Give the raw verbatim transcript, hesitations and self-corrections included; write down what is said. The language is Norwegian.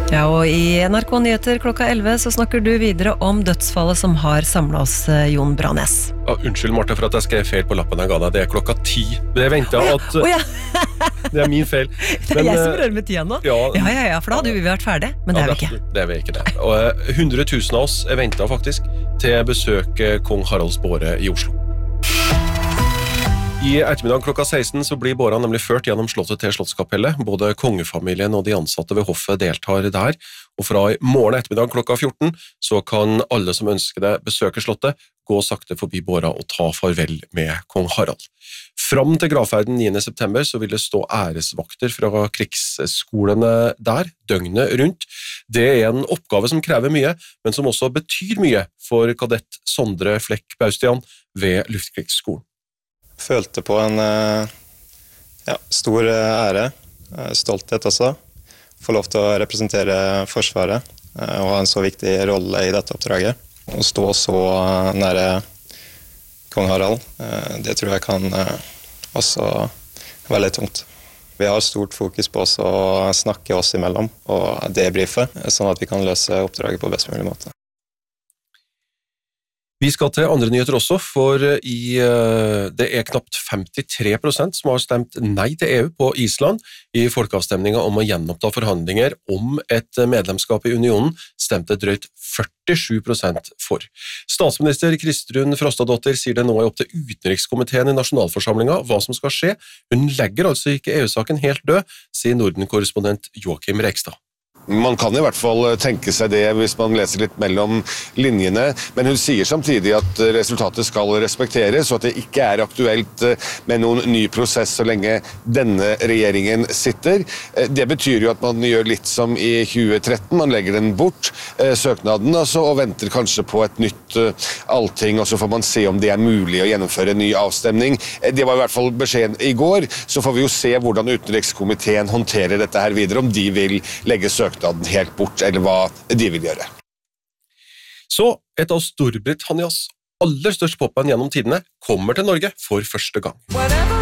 Ja, og i N R K Nyheter klokka elleve så snakker du videre om dødsfallet som har samlet oss, Jon Branes. Ja, unnskyld, Marte, for at jeg skrev feil på lappen jeg ga deg. Det er klokka ti. Det ventet oh, ja. at... Oh, ja. Det er min feil. Det er men, jeg som rører med tida nå. Ja, ja, ja, ja, for da hadde vi vært ferdig, men det ja, er vi ikke. Det er vi ikke det. Og hundre tusen av oss er ventet faktisk til besøk Kong Haralds båre i Oslo. I ettermiddag klokka seksten så blir båra nemlig ført gjennom slottet til Slottskapellet. Både kongefamilien og de ansatte ved hoffet deltar der, og fra i morgen ettermiddag klokka fjorten så kan alle som ønsker det besøke slottet gå sakte forbi båra og ta farvel med kong Harald. Fram til gravferden niende september så vil det stå æresvakter fra krigsskolene der, døgnet rundt. Det er en oppgave som krever mye, men som også betyr mye for kadett Sondre Flekk Baustian ved Luftkrigsskolen. Følte på en ja, stor ære, stolthet også, få lov til å representere Forsvaret og ha en så viktig rolle i dette oppdraget. Å stå så nære kong Harald, det tror jeg kan også være veldig tungt. Vi har stort fokus på å snakke oss imellom og debrife, sånn at vi kan løse oppdraget på best mulig måte. Vi skal til andre nyheter også, for i, det er knapt femtitre prosent som har stemt nei til E U på Island. I folkeavstemningen om å gjenoppta forhandlinger om et medlemskap i unionen stemte drøyt førtisju prosent for. Statsminister Kristrun Frostadottir sier det nå er opp til utenrikskomiteen i nasjonalforsamlingen hva som skal skje. Hun legger altså ikke E U-saken helt død, sier Norden-korrespondent Joachim Rekstad. Man kan i hvert fall tenke seg det hvis man leser litt mellom linjene, men hun sier samtidig at resultatet skal respekteres, og at det ikke er aktuelt med noen ny prosess så lenge denne regjeringen sitter. Det betyr jo at man gjør litt som i tjue tretten, man legger den bort, søknaden, altså, og venter kanskje på et nytt allting, og så får man se om det er mulig å gjennomføre en ny avstemning. Det var i hvert fall beskjeden i går, så får vi jo se hvordan utenrikskomiteen håndterer dette her videre, om de vil legge søknaden helt bort, eller hva de vil gjøre. Så et av Storbritannias aller største popband gjennom tidene kommer til Norge for første gang.